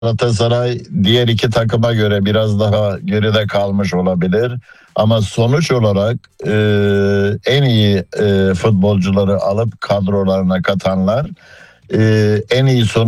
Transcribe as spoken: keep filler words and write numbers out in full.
Galatasaray diğer iki takıma göre biraz daha geride kalmış olabilir. Ama sonuç olarak e, en iyi e, futbolcuları alıp kadrolarına katanlar, e, en iyi sonuç